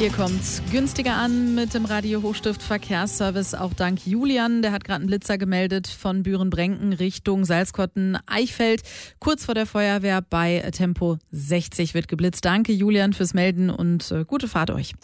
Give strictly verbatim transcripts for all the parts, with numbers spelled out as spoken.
Hier kommt's günstiger an mit dem Radio Hochstift Verkehrsservice, auch dank Julian. Der hat gerade einen Blitzer gemeldet von Büren-Brenken Richtung Salzkotten-Eichfeld. Kurz vor der Feuerwehr bei Tempo sechzig wird geblitzt. Danke Julian fürs Melden und äh, gute Fahrt euch.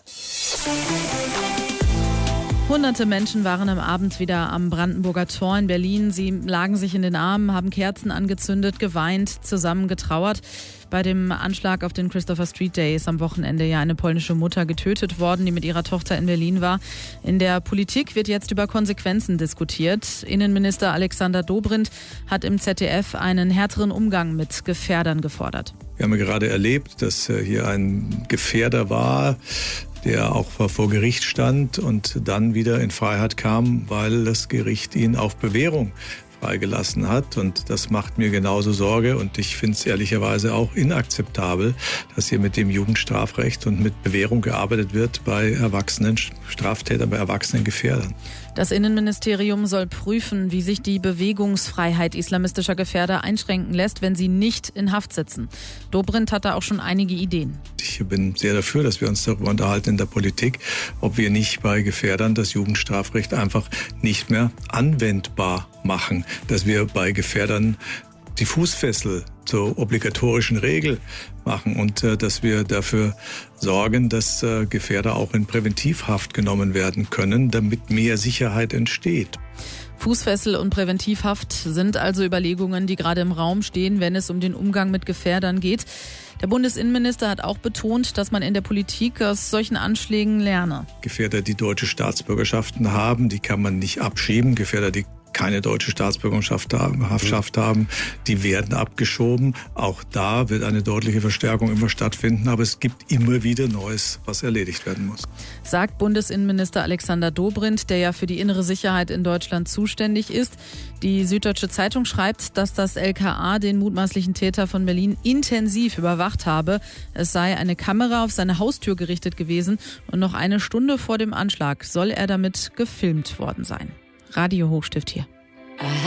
Hunderte Menschen waren am Abend wieder am Brandenburger Tor in Berlin. Sie lagen sich in den Armen, haben Kerzen angezündet, geweint, zusammen getrauert. Bei dem Anschlag auf den Christopher Street Day ist am Wochenende ja eine polnische Mutter getötet worden, die mit ihrer Tochter in Berlin war. In der Politik wird jetzt über Konsequenzen diskutiert. Innenminister Alexander Dobrindt hat im Z D F einen härteren Umgang mit Gefährdern gefordert. Wir haben ja gerade erlebt, dass hier ein Gefährder war, der auch vor Gericht stand und dann wieder in Freiheit kam, weil das Gericht ihn auf Bewährung freigelassen hat. Und das macht mir genauso Sorge. Und ich finde es ehrlicherweise auch inakzeptabel, dass hier mit dem Jugendstrafrecht und mit Bewährung gearbeitet wird bei erwachsenen Straftätern, bei erwachsenen Gefährdern. Das Innenministerium soll prüfen, wie sich die Bewegungsfreiheit islamistischer Gefährder einschränken lässt, wenn sie nicht in Haft sitzen. Dobrindt hat da auch schon einige Ideen. Ich bin sehr dafür, dass wir uns darüber unterhalten in der Politik, ob wir nicht bei Gefährdern das Jugendstrafrecht einfach nicht mehr anwendbar machen. Dass wir bei Gefährdern die Fußfessel zur obligatorischen Regel machen und äh, dass wir dafür sorgen, dass äh, Gefährder auch in Präventivhaft genommen werden können, damit mehr Sicherheit entsteht. Fußfessel und Präventivhaft sind also Überlegungen, die gerade im Raum stehen, wenn es um den Umgang mit Gefährdern geht. Der Bundesinnenminister hat auch betont, dass man in der Politik aus solchen Anschlägen lerne. Gefährder, die deutsche Staatsbürgerschaften haben, die kann man nicht abschieben. Gefährder, die keine deutsche Staatsbürgerschaft haben, die werden abgeschoben. Auch da wird eine deutliche Verstärkung immer stattfinden, aber es gibt immer wieder Neues, was erledigt werden muss. Sagt Bundesinnenminister Alexander Dobrindt, der ja für die innere Sicherheit in Deutschland zuständig ist. Die Süddeutsche Zeitung schreibt, dass das L K A den mutmaßlichen Täter von Berlin intensiv überwacht habe. Es sei eine Kamera auf seine Haustür gerichtet gewesen und noch eine Stunde vor dem Anschlag soll er damit gefilmt worden sein. Radio Hochstift hier.